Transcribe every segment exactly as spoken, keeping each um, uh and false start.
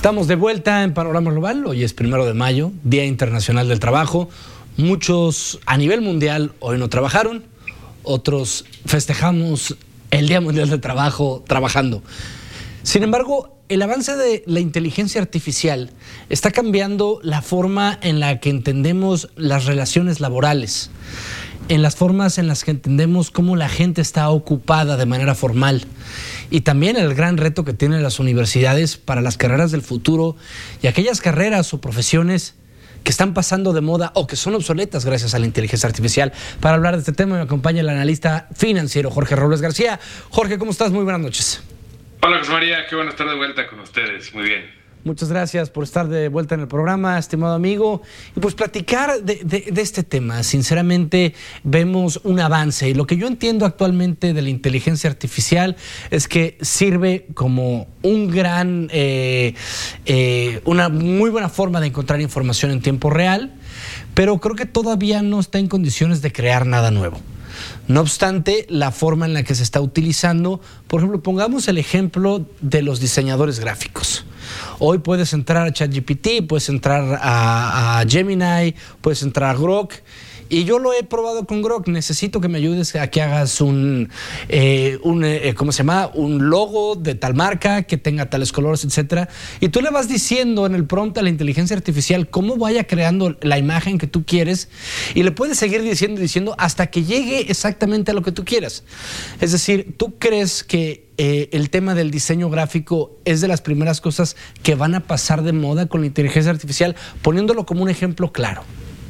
Estamos de vuelta en Panorama Global. Hoy es primero de mayo, Día Internacional del Trabajo. Muchos a nivel mundial hoy no trabajaron, otros festejamos el Día Mundial del Trabajo trabajando. Sin embargo, el avance de la inteligencia artificial está cambiando la forma en la que entendemos las relaciones laborales, en las formas en las que entendemos cómo la gente está ocupada de manera formal, y también el gran reto que tienen las universidades para las carreras del futuro y aquellas carreras o profesiones que están pasando de moda o que son obsoletas gracias a la inteligencia artificial. Para hablar de este tema me acompaña el analista financiero Jorge Robles García. Jorge, ¿cómo estás? Muy buenas noches. Hola, José María, qué bueno estar de vuelta con ustedes. Muy bien. Muchas gracias por estar de vuelta en el programa, estimado amigo. Y pues platicar de, de, de este tema. Sinceramente, vemos un avance. Y lo que yo entiendo actualmente de la inteligencia artificial es que sirve como un gran, eh, eh, una muy buena forma de encontrar información en tiempo real, pero creo que todavía no está en condiciones de crear nada nuevo. No obstante, la forma en la que se está utilizando, por ejemplo, pongamos el ejemplo de los diseñadores gráficos. Hoy puedes entrar a ChatGPT, puedes entrar a, a Gemini, puedes entrar a Grok. Y yo lo he probado con Grok. Necesito que me ayudes a que hagas un, eh, un eh, ¿cómo se llama? Un logo de tal marca, que tenga tales colores, etcétera. Y tú le vas diciendo en el prompt a la inteligencia artificial cómo vaya creando la imagen que tú quieres, y le puedes seguir diciendo y diciendo hasta que llegue exactamente a lo que tú quieras. Es decir, ¿tú crees que eh, el tema del diseño gráfico es de las primeras cosas que van a pasar de moda con la inteligencia artificial? Poniéndolo como un ejemplo claro.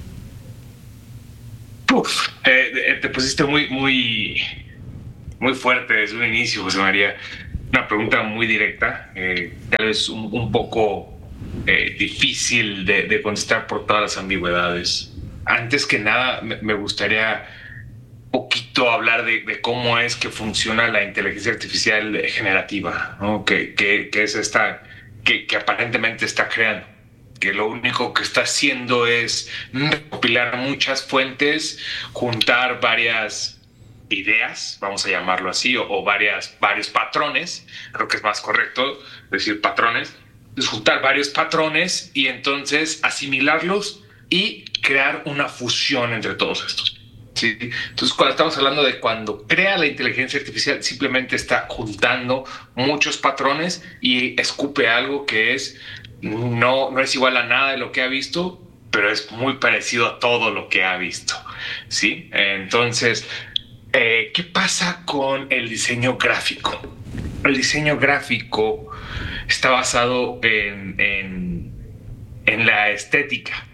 Uf, eh, te pusiste muy, muy, muy fuerte desde un inicio, José María. Una pregunta muy directa, eh, tal vez un, un poco eh, difícil de, de contestar por todas las ambigüedades. Antes que nada, me, me gustaría un poquito hablar de, de cómo es que funciona la inteligencia artificial generativa, ¿no? que, que, que es esta que, que aparentemente está creando, que lo único que está haciendo es recopilar muchas fuentes, juntar varias ideas, vamos a llamarlo así, o, o varias, varios patrones, creo que es más correcto decir patrones, es juntar varios patrones y entonces asimilarlos y crear una fusión entre todos estos. ¿Sí? Entonces, cuando estamos hablando de cuando crea la inteligencia artificial, simplemente está juntando muchos patrones y escupe algo que es No, no es igual a nada de lo que ha visto, pero es muy parecido a todo lo que ha visto, ¿sí? Entonces, eh, ¿qué pasa con el diseño gráfico? El diseño gráfico está basado en, en, en la estética.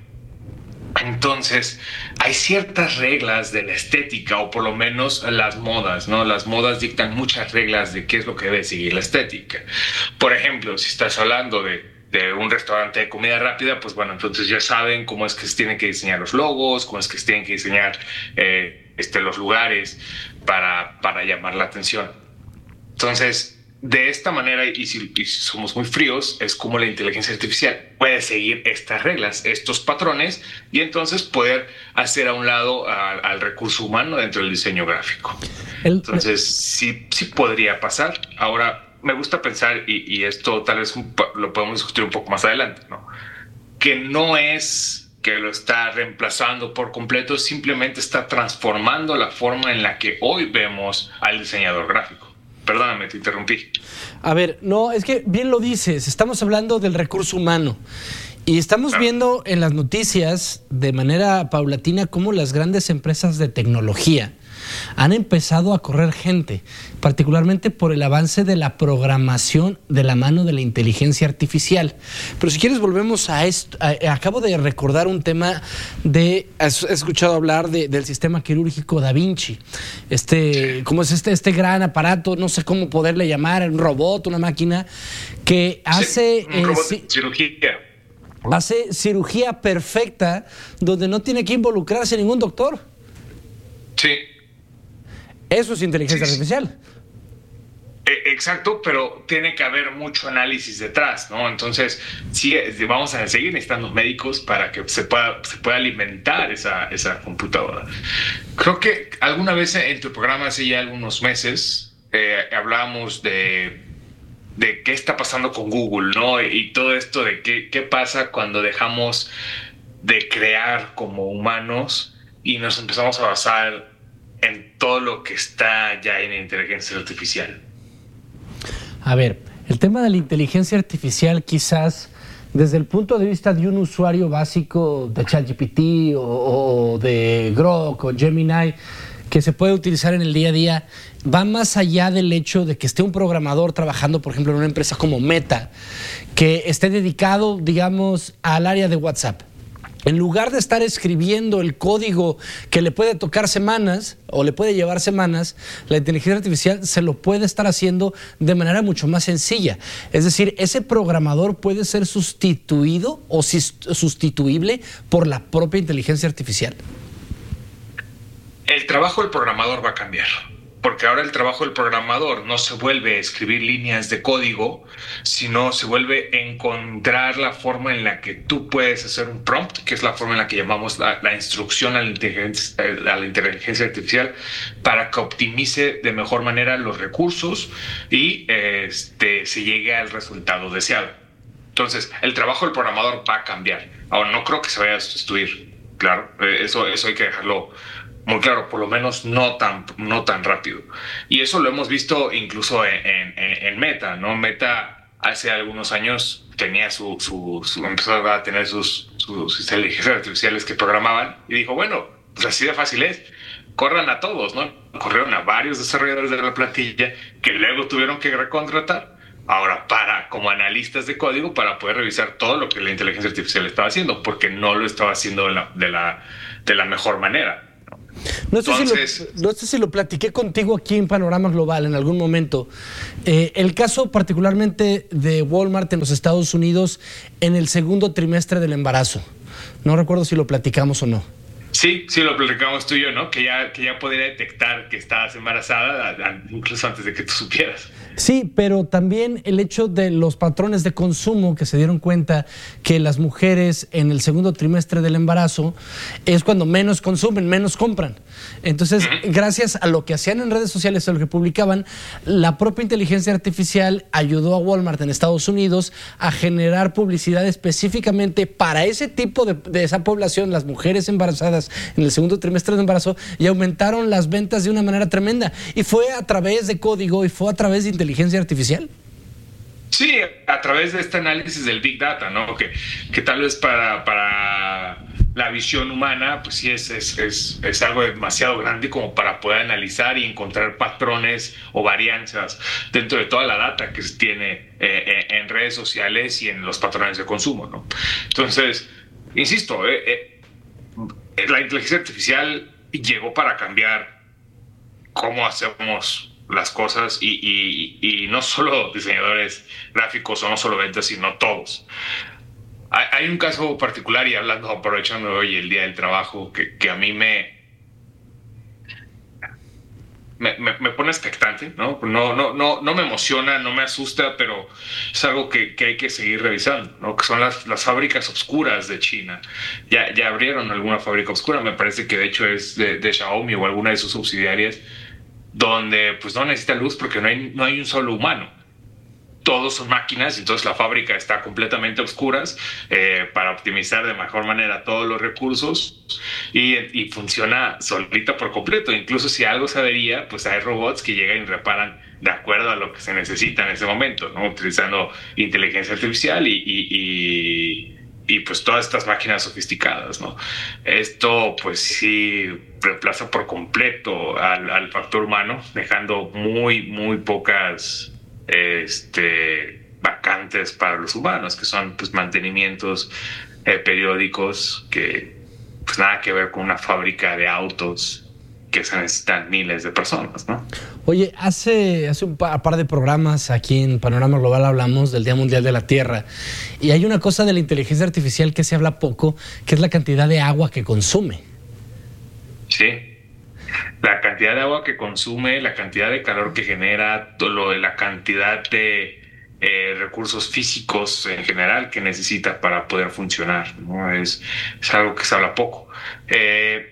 Entonces, hay ciertas reglas de la estética, o por lo menos las modas, ¿no? Las modas dictan muchas reglas de qué es lo que debe seguir la estética. Por ejemplo, si estás hablando de de un restaurante de comida rápida, pues bueno, entonces ya saben cómo es que se tienen que diseñar los logos, cómo es que se tienen que diseñar eh, este, los lugares para, para llamar la atención. Entonces, de esta manera, y si, y si somos muy fríos, es como la inteligencia artificial puede seguir estas reglas, estos patrones, y entonces poder hacer a un lado a, al recurso humano dentro del diseño gráfico. Entonces, sí, sí podría pasar. Ahora, me gusta pensar, y, y esto tal vez un, lo podemos discutir un poco más adelante, ¿no? Que no es que lo está reemplazando por completo, simplemente está transformando la forma en la que hoy vemos al diseñador gráfico. Perdóname, te interrumpí. A ver, no, es que bien lo dices, estamos hablando del recurso humano. Y estamos ah. viendo en las noticias de manera paulatina cómo las grandes empresas de tecnología han empezado a correr gente, particularmente por el avance de la programación de la mano de la inteligencia artificial. Pero si quieres volvemos a esto. A, a, acabo de recordar un tema de, has escuchado hablar de, del sistema quirúrgico Da Vinci, este, ¿cómo es este, este gran aparato? No sé cómo poderle llamar, un robot, una máquina que hace... Sí, un robot eh, de cirugía. Hace cirugía perfecta donde no tiene que involucrarse ningún doctor. Sí. Eso es inteligencia sí, artificial. Exacto, pero tiene que haber mucho análisis detrás, ¿no? Entonces, sí, vamos a seguir necesitando médicos para que se pueda, se pueda alimentar esa, esa computadora. Creo que alguna vez en tu programa, hace ya algunos meses, eh, hablábamos de de qué está pasando con Google, ¿no? Y todo esto de qué, qué pasa cuando dejamos de crear como humanos y nos empezamos a basar en todo lo que está ya en inteligencia artificial. A ver, el tema de la inteligencia artificial quizás desde el punto de vista de un usuario básico de ChatGPT o, o de Grok o Gemini, que se puede utilizar en el día a día, va más allá del hecho de que esté un programador trabajando, por ejemplo, en una empresa como Meta, que esté dedicado, digamos, al área de WhatsApp. En lugar de estar escribiendo el código que le puede tocar semanas o le puede llevar semanas, la inteligencia artificial se lo puede estar haciendo de manera mucho más sencilla. Es decir, ese programador puede ser sustituido o sustituible por la propia inteligencia artificial. El trabajo del programador va a cambiar, porque ahora el trabajo del programador no se vuelve a escribir líneas de código, sino se vuelve encontrar la forma en la que tú puedes hacer un prompt, que es la forma en la que llamamos la, la instrucción a la, inteligencia, a la inteligencia artificial, para que optimice de mejor manera los recursos y este, se llegue al resultado deseado. Entonces, el trabajo del programador va a cambiar. Ahora, no creo que se vaya a sustituir, claro, eso, eso hay que dejarlo muy claro, por lo menos no tan, no tan rápido. Y eso lo hemos visto incluso en, en, en Meta, ¿no? Meta hace algunos años tenía su, su, su empezó a tener sus, sus inteligencias artificiales que programaban y dijo, bueno, pues así de fácil es, corran a todos, ¿no? Corrieron a varios desarrolladores de la plantilla que luego tuvieron que recontratar ahora para como analistas de código para poder revisar todo lo que la inteligencia artificial estaba haciendo, porque no lo estaba haciendo de la, de la, de la mejor manera. No sé, Entonces, si lo, no sé si lo platiqué contigo aquí en Panorama Global en algún momento. Eh, el caso particularmente de Walmart en los Estados Unidos en el segundo trimestre del embarazo. No recuerdo si lo platicamos o no. Sí, sí lo platicamos tú y yo, ¿no? Que ya, que ya podría detectar que estabas embarazada incluso antes de que tú supieras. Sí, pero también el hecho de los patrones de consumo que se dieron cuenta que las mujeres en el segundo trimestre del embarazo es cuando menos consumen, menos compran. Entonces, uh-huh. gracias a lo que hacían en redes sociales, a lo que publicaban, la propia inteligencia artificial ayudó a Walmart en Estados Unidos a generar publicidad específicamente para ese tipo de, de esa población, las mujeres embarazadas en el segundo trimestre del embarazo, y aumentaron las ventas de una manera tremenda. Y fue a través de código y fue a través de inteligencia artificial. Sí, a través de este análisis del Big Data, ¿no? Que, que tal vez para, para la visión humana, pues sí es, es, es, es algo demasiado grande como para poder analizar y encontrar patrones o varianzas dentro de toda la data que se tiene eh, en redes sociales y en los patrones de consumo, ¿no? Entonces, insisto, eh, eh, la inteligencia artificial llegó para cambiar cómo hacemos las cosas y, y, y no solo diseñadores gráficos o no solo ventas, sino todos. Hay, hay un caso particular, y hablando, aprovechando hoy el día del trabajo, que, que a mí me, me, me, me pone expectante, ¿no? No, no, no, no me emociona, no me asusta, pero es algo que, que hay que seguir revisando, ¿no? Que son las, las fábricas oscuras de China. Ya, ya abrieron alguna fábrica oscura, me parece que de hecho es de, de Xiaomi o alguna de sus subsidiarias, donde pues no necesita luz porque no hay, no hay un solo humano. Todos son máquinas, entonces la fábrica está completamente a oscuras eh, para optimizar de mejor manera todos los recursos y, y funciona solita por completo. Incluso si algo se avería, pues hay robots que llegan y reparan de acuerdo a lo que se necesita en ese momento, ¿no? Utilizando inteligencia artificial y, y, y y pues todas estas máquinas sofisticadas, ¿no? Esto pues sí reemplaza por completo al, al factor humano, dejando muy, muy pocas este, vacantes para los humanos, que son pues mantenimientos eh, periódicos que pues nada que ver con una fábrica de autos que se necesitan miles de personas, ¿no? Oye, hace, hace un par, par de programas aquí en Panorama Global hablamos del Día Mundial de la Tierra y hay una cosa de la inteligencia artificial que se habla poco, que es la cantidad de agua que consume. Sí, la cantidad de agua que consume, la cantidad de calor que genera, todo lo de la cantidad de eh, recursos físicos en general que necesita para poder funcionar, ¿no? Es, es algo que se habla poco. Eh,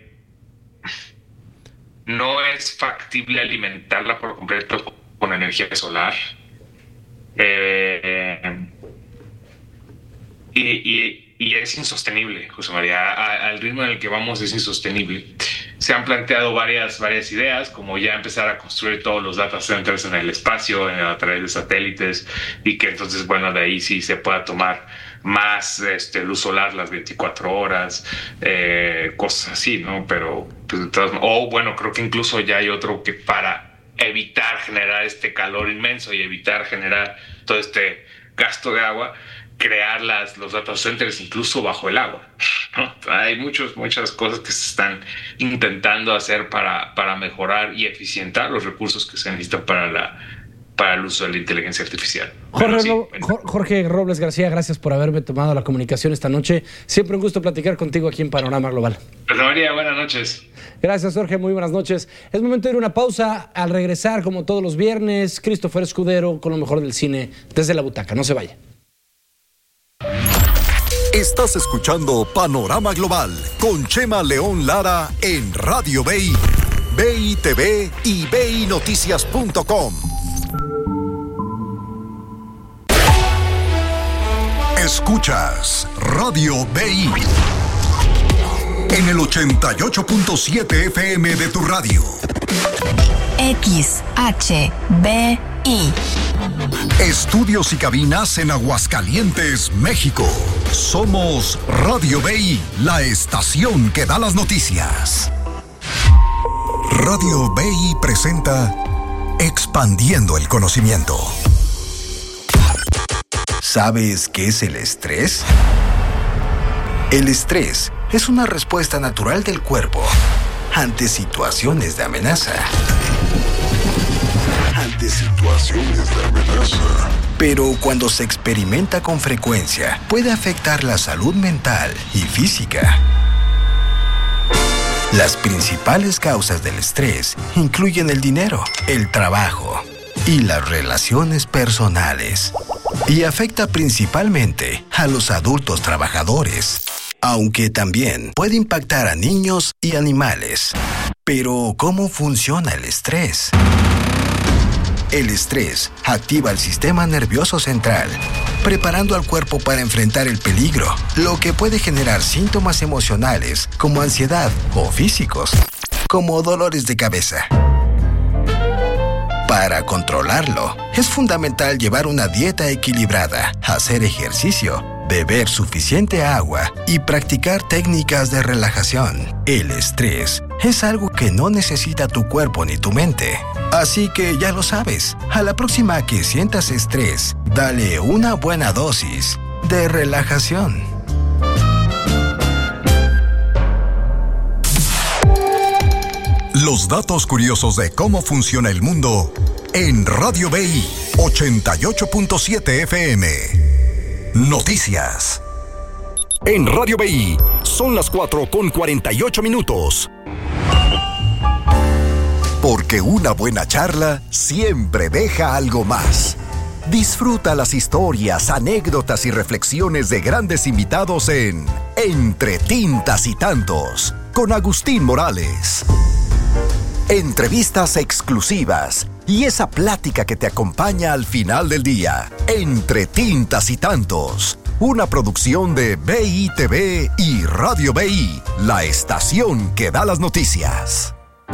No es factible alimentarla por completo con energía solar. Eh, y, y, y es insostenible, José María. A, al ritmo en el que vamos es insostenible. Se han planteado varias, varias ideas, como ya empezar a construir todos los data centers en el espacio, en, a través de satélites, y que entonces, bueno, de ahí sí se pueda tomar más este, luz solar las veinticuatro horas, eh, cosas así, ¿no? Pero, pues, o bueno, creo que incluso ya hay otro que para evitar generar este calor inmenso y evitar generar todo este gasto de agua, crear las, los data centers incluso bajo el agua, ¿no? Hay muchos, muchas cosas que se están intentando hacer para, para mejorar y eficientar los recursos que se necesitan para, la, para el uso de la inteligencia artificial. Jorge, sí, Ro- Jorge Robles García, gracias por haberme tomado la comunicación esta noche. Siempre un gusto platicar contigo aquí en Panorama Global. Pues María, buenas noches. Gracias, Jorge, muy buenas noches. Es momento de ir a una pausa. Al regresar, como todos los viernes, Christopher Escudero con lo mejor del cine desde la butaca. No se vaya. Estás escuchando Panorama Global con Chema León Lara en Radio B I, B I T V y B I Noticias punto com. Escuchas Radio B I en el ochenta y ocho punto siete F M de tu radio. X H B I. Estudios y cabinas en Aguascalientes, México. Somos Radio B I, la estación que da las noticias. Radio B I presenta Expandiendo el Conocimiento. ¿Sabes qué es el estrés? El estrés es una respuesta natural del cuerpo ante situaciones de amenaza. Ante situaciones de amenaza. Pero cuando se experimenta con frecuencia, puede afectar la salud mental y física. Las principales causas del estrés incluyen el dinero, el trabajo y las relaciones personales. Y afecta principalmente a los adultos trabajadores, aunque también puede impactar a niños y animales. Pero, ¿cómo funciona el estrés? El estrés activa el sistema nervioso central, preparando al cuerpo para enfrentar el peligro, lo que puede generar síntomas emocionales como ansiedad o físicos, como dolores de cabeza. Para controlarlo, es fundamental llevar una dieta equilibrada, hacer ejercicio, beber suficiente agua y practicar técnicas de relajación. El estrés es algo que no necesita tu cuerpo ni tu mente. Así que ya lo sabes, a la próxima que sientas estrés, dale una buena dosis de relajación. Los datos curiosos de cómo funciona el mundo en Radio B I ochenta y ocho punto siete F M. Noticias. En Radio B I son las cuatro con cuarenta y ocho minutos. Porque una buena charla siempre deja algo más. Disfruta las historias, anécdotas y reflexiones de grandes invitados en Entre Tintas y Tantos con Agustín Morales. Entrevistas exclusivas y esa plática que te acompaña al final del día. Entre Tintas y Tantos, una producción de B I T V y Radio B I, la estación que da las noticias.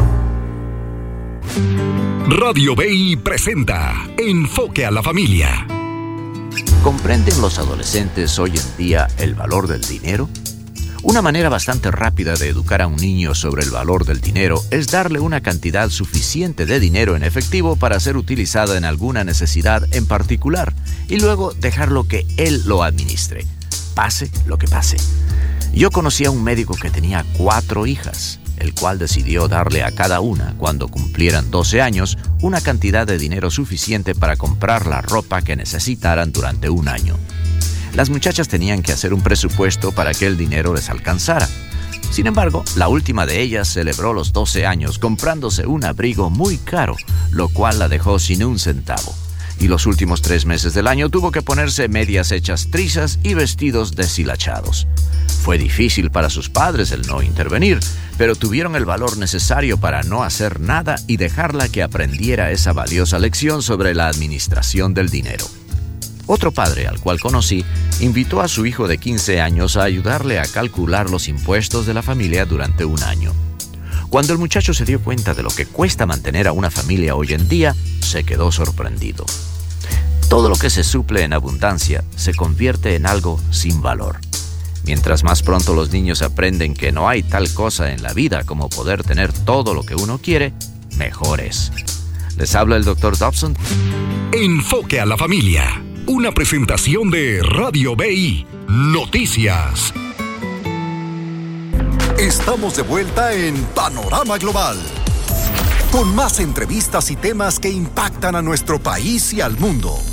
Radio B I presenta Enfoque a la Familia. ¿Comprenden los adolescentes hoy en día el valor del dinero? Una manera bastante rápida de educar a un niño sobre el valor del dinero es darle una cantidad suficiente de dinero en efectivo para ser utilizada en alguna necesidad en particular y luego dejarlo que él lo administre, pase lo que pase. Yo conocí a un médico que tenía cuatro hijas, el cual decidió darle a cada una, cuando cumplieran doce años, una cantidad de dinero suficiente para comprar la ropa que necesitaran durante un año. Las muchachas tenían que hacer un presupuesto para que el dinero les alcanzara. Sin embargo, la última de ellas celebró los doce años comprándose un abrigo muy caro, lo cual la dejó sin un centavo. Y los últimos tres meses del año tuvo que ponerse medias hechas trizas y vestidos deshilachados. Fue difícil para sus padres el no intervenir, pero tuvieron el valor necesario para no hacer nada y dejarla que aprendiera esa valiosa lección sobre la administración del dinero. Otro padre, al cual conocí, invitó a su hijo de quince años a ayudarle a calcular los impuestos de la familia durante un año. Cuando el muchacho se dio cuenta de lo que cuesta mantener a una familia hoy en día, se quedó sorprendido. Todo lo que se suple en abundancia se convierte en algo sin valor. Mientras más pronto los niños aprenden que no hay tal cosa en la vida como poder tener todo lo que uno quiere, mejor es. Les habla el doctor Dobson. Enfoque a la familia. Una presentación de Radio B I Noticias. Estamos de vuelta en Panorama Global, con más entrevistas y temas que impactan a nuestro país y al mundo.